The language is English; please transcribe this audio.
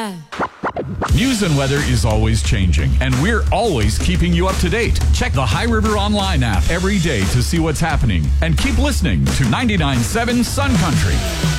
News and weather is always changing, and we're always keeping you up to date. Check the High River Online app every day to see what's happening, and keep listening to 99.7 Sun Country.